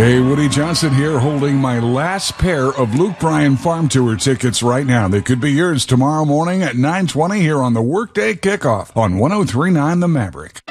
Hey, Woody Johnson here, holding my last pair of Luke Bryan Farm Tour tickets right now. They could be yours tomorrow morning at 9:20 here on the Workday Kickoff on 103.9 The Maverick.